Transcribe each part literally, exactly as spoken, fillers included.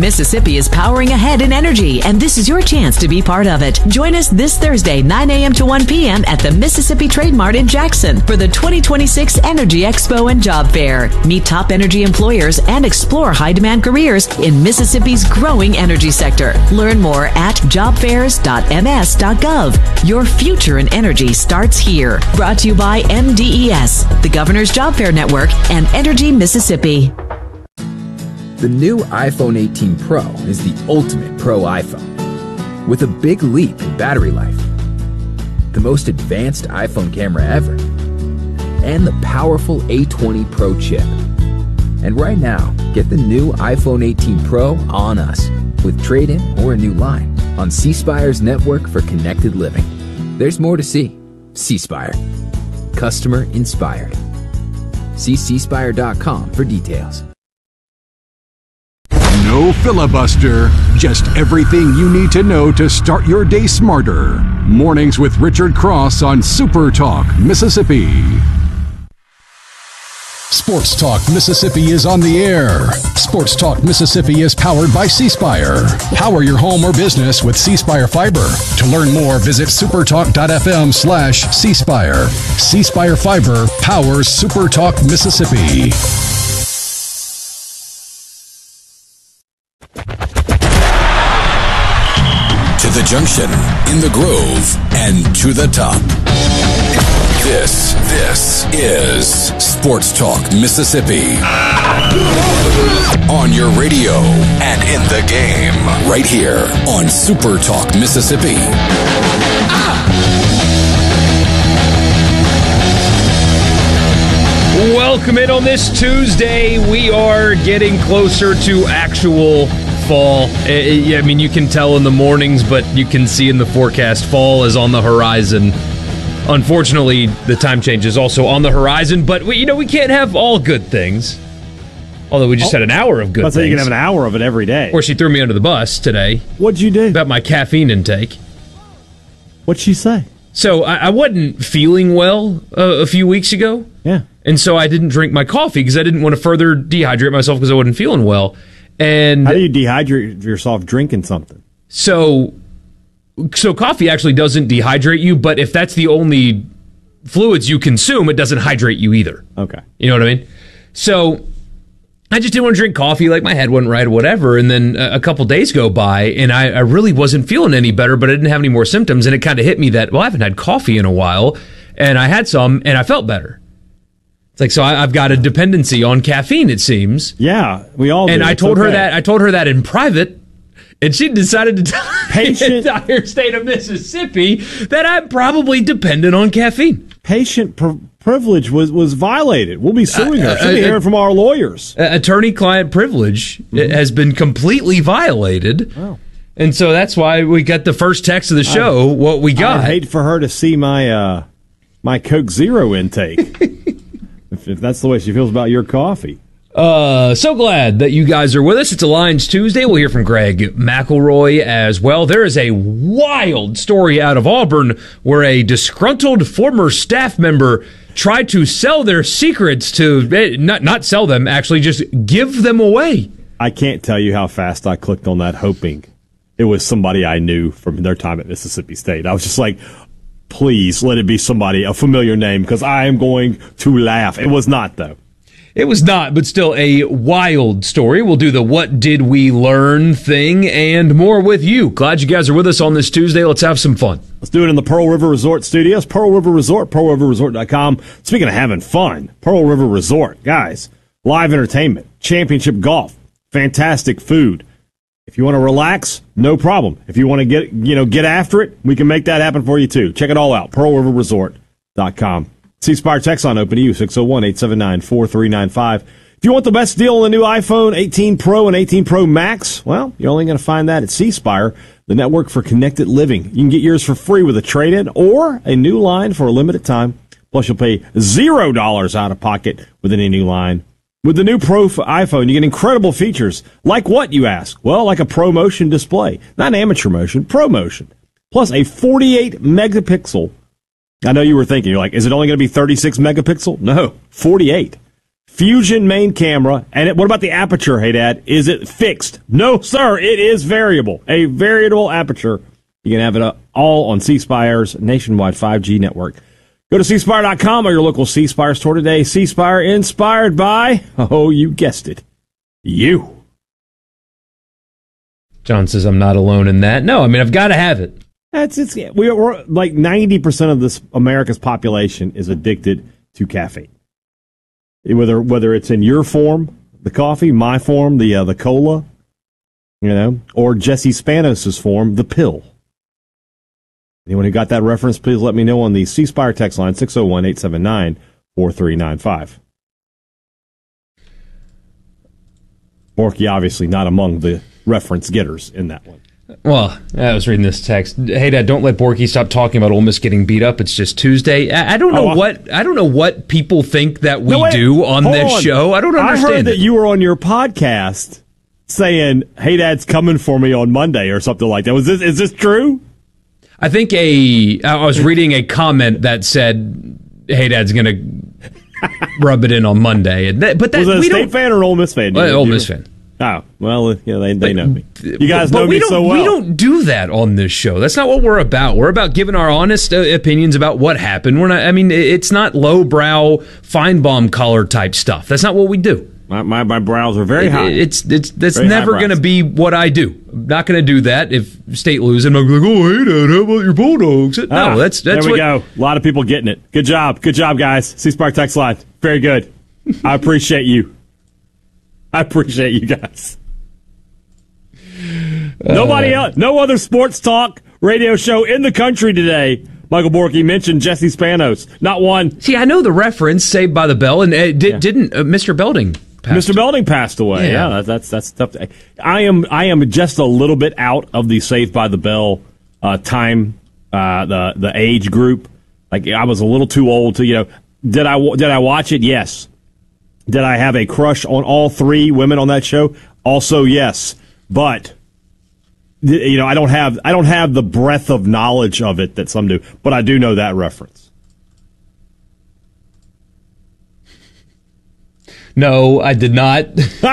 Mississippi is powering ahead in energy, and this is your chance to be part of it. Join us this Thursday, nine a.m. to one p.m. at the Mississippi Trade Mart in Jackson for the twenty twenty-six Energy Expo and Job Fair. Meet top energy employers and explore high-demand careers in Mississippi's growing energy sector. Learn more at job fairs dot m s dot gov. Your future in energy starts here. Brought to you by M D E S, the Governor's Job Fair Network, and Energy Mississippi. The new iPhone eighteen Pro is the ultimate Pro iPhone, with a big leap in battery life, the most advanced iPhone camera ever, and the powerful A twenty Pro chip. And right now, get the new iPhone eighteen Pro on us with trade-in or a new line on C Spire's network for connected living. There's more to see. C Spire. Customer inspired. See c spire dot com for details. No filibuster, just everything you need to know to start your day smarter. Mornings with Richard Cross on Super Talk, Mississippi. Sports Talk Mississippi is on the air. Sports Talk Mississippi is powered by C Spire. Power your home or business with C Spire Fiber. To learn more, visit supertalk dot f m slash C Spire. C Spire Fiber powers Super Talk Mississippi. To the junction, in the Grove, and to the top. This, this is Sports Talk Mississippi. On your radio and in the game, right here on Super Talk Mississippi. Welcome in on this Tuesday. We are getting closer to actual fall. I mean, you can tell in the mornings, but you can see in the forecast fall is on the horizon. Unfortunately, the time change is also on the horizon, but we, you know, we can't have all good things. Although we just oh, had an hour of good things. things. You can have an hour of it every day. Or she threw me under the bus today. What'd you do? About my caffeine intake. What'd she say? So I, I wasn't feeling well uh, a few weeks ago. Yeah. And so I didn't drink my coffee because I didn't want to further dehydrate myself because I wasn't feeling well. And how do you dehydrate yourself drinking something? So... So coffee actually doesn't dehydrate you, but if that's the only fluids you consume, it doesn't hydrate you either. Okay. You know what I mean? So I just didn't want to drink coffee, like my head wasn't right or whatever, and then a couple days go by, and I, I really wasn't feeling any better, but I didn't have any more symptoms, and it kind of hit me that, well, I haven't had coffee in a while, and I had some, and I felt better. It's like, so I, I've got a dependency on caffeine, it seems. Yeah, we all do. And I it's told okay. her that I told her that in private. And she decided to tell Patient, the entire state of Mississippi that I'm probably dependent on caffeine. Patient pr- privilege was, was violated. We'll be suing her. Uh, She'll be uh, hearing from our lawyers. Uh, attorney-client privilege mm-hmm. has been completely violated. Wow. And so that's why we got the first text of the show, I, what we got. I'd hate for her to see my uh, my Coke Zero intake, if, if that's the way she feels about your coffee. Uh, so glad that you guys are with us. It's Alliance Tuesday. We'll hear from Greg McElroy as well. There is a wild story out of Auburn where a disgruntled former staff member tried to sell their secrets to, not, not sell them, actually just give them away. I can't tell you how fast I clicked on that hoping it was somebody I knew from their time at Mississippi State. I was just like, please let it be somebody, a familiar name, because I am going to laugh. It was not, though. It was not, but still a wild story. We'll do the What Did We Learn thing and more with you. Glad you guys are with us on this Tuesday. Let's have some fun. Let's do it in the Pearl River Resort Studios. Pearl River Resort, pearl river resort dot com. Speaking of having fun, Pearl River Resort. Guys, live entertainment, championship golf, fantastic food. If you want to relax, no problem. If you want to get, you know, get after it, we can make that happen for you too. Check it all out, pearl river resort dot com. C Spire text on open to you, six oh one, eight seven nine, four three nine five. If you want the best deal on the new iPhone eighteen Pro and eighteen Pro Max, well, you're only going to find that at C Spire, the network for connected living. You can get yours for free with a trade-in or a new line for a limited time. Plus, you'll pay zero dollars out of pocket with any new line. With the new Pro iPhone, you get incredible features. Like what, you ask? Well, like a ProMotion display. Not amateur motion, ProMotion. Plus a forty-eight megapixel. I know you were thinking, you're like, is it only going to be thirty-six megapixel? No, forty-eight. Fusion main camera. And it, what about the aperture, hey, Dad? Is it fixed? No, sir. It is variable. A variable aperture. You can have it all on C Spire's nationwide five G network. Go to C Spire dot com or your local C Spire store today. C Spire, inspired by, oh, you guessed it, you. John says I'm not alone in that. No, I mean, I've got to have it. That's it's we we're like ninety percent of this America's population is addicted to caffeine. Whether whether it's in your form, the coffee, my form, the uh, the cola, you know, or Jesse Spanos' form, the pill. Anyone who got that reference, please let me know on the C Spire text line six oh one, eight seven nine, four three nine five. Borky obviously not among the reference getters in that one. Well, I was reading this text. Hey, Dad, don't let Borky stop talking about Ole Miss getting beat up. It's just Tuesday. I, I don't know oh, what I don't know what people think that we no, do on this on. show. I don't understand. I heard it. that you were on your podcast saying, "Hey, Dad's coming for me on Monday" or something like that. Was this is this true? I think a I was reading a comment that said, "Hey, Dad's going to rub it in on Monday." And that, but that, was it a we State don't, fan or an Ole Miss fan? Uh, Ole Miss fan. Oh, well, yeah, they, they but, know me. You guys but know me we so well. We don't do that on this show. That's not what we're about. We're about giving our honest uh, opinions about what happened. We're not. I mean, it's not lowbrow Feinbaum collar type stuff. That's not what we do. My my, my brows are very high. It, it's it's that's very never going to be what I do. I'm not going to do that if State loses. I'm not going to go, "Oh, hey, Dad, how about your Bulldogs?" No, ah, that's that's there we what, go. A lot of people getting it. Good job, good job, guys. C Spark text line, very good. I appreciate you. I appreciate you guys. Nobody else, no other sports talk radio show in the country today. Michael Borky mentioned Jesse Spanos. Not one. See, I know the reference, Saved by the Bell, and uh, did, yeah. didn't uh, Mister Belding pass Mister Belding passed away. Yeah, yeah that's that's tough. To, I am I am just a little bit out of the Saved by the Bell uh, time, uh, the the age group. Like I was a little too old to, you know. Did I did I watch it? Yes. Did I have a crush on all three women on that show? Also, yes. But you know, I don't have I don't have the breadth of knowledge of it that some do, but I do know that reference. No, I did not.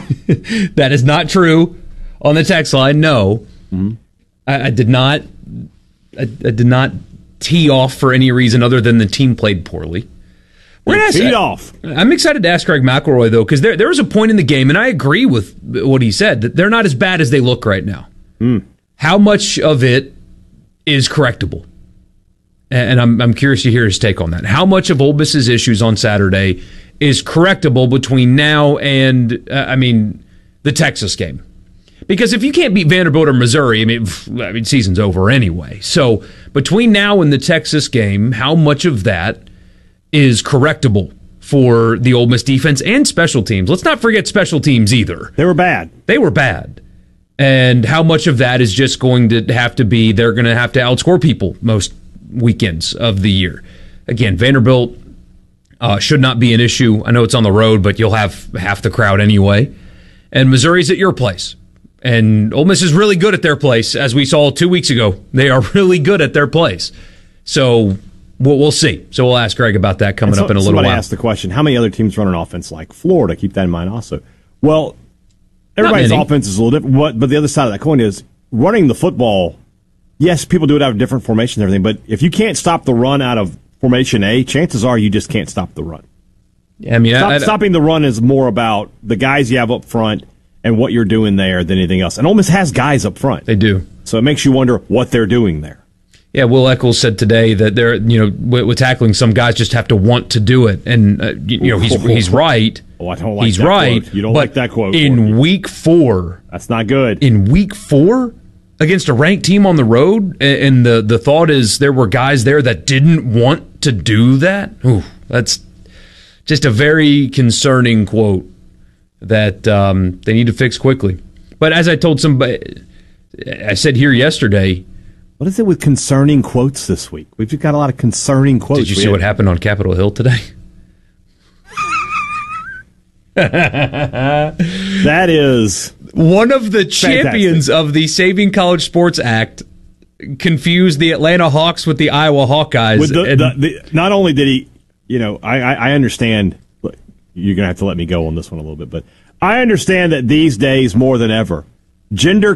That is not true. On the text line, no, mm-hmm. I, I did not. I, I did not tee off for any reason other than the team played poorly. We're gonna teed off. I'm excited to ask Greg McElroy though, because there there was a point in the game, and I agree with what he said, that they're not as bad as they look right now. Mm. How much of it is correctable? And I'm I'm curious to hear his take on that. How much of Ole Miss's issues on Saturday is correctable between now and, uh, I mean, the Texas game? Because if you can't beat Vanderbilt or Missouri, I mean, I mean, season's over anyway. So between now and the Texas game, how much of that is correctable for the Ole Miss defense and special teams? Let's not forget special teams either. They were bad. They were bad. And how much of that is just going to have to be, they're going to have to outscore people most weekends of the year. Again, Vanderbilt uh, should not be an issue. I know it's on the road, but you'll have half the crowd anyway. And Missouri's at your place. And Ole Miss is really good at their place, as we saw two weeks ago. They are really good at their place. So we'll, we'll see. So we'll ask Greg about that coming so, up in a little while. Somebody asked the question, how many other teams run an offense like Florida? Keep that in mind also. Well, everybody's offense is a little different, but, but the other side of that coin is running the football. Yes, people do it out of different formations and everything, but if you can't stop the run out of formation A, chances are you just can't stop the run. Yeah, I mean, Stop, I, I, stopping the run is more about the guys you have up front and what you're doing there than anything else. And Ole Miss has guys up front. They do. So it makes you wonder what they're doing there. Yeah, Will Eccles said today that they're, you know, with, with tackling, some guys just have to want to do it, and uh, you, you know he's he's right. Oh, I don't like he's that right. Quote. You don't but like that quote. In week four, that's not good. In week four, against a ranked team on the road, and, and the the thought is there were guys there that didn't want to do that. Ooh, that's just a very concerning quote that um, they need to fix quickly. But as I told somebody, I said here yesterday. What is it with concerning quotes this week? We've got a lot of concerning quotes. Did you we see had... what happened on Capitol Hill today? That is one of the champions fantastic. Of the Saving College Sports Act confused the Atlanta Hawks with the Iowa Hawkeyes. With the, and... the, the, not only did he, you know, I, I, I understand. you're going to have to let me go on this one a little bit. But I understand that these days, more than ever, gender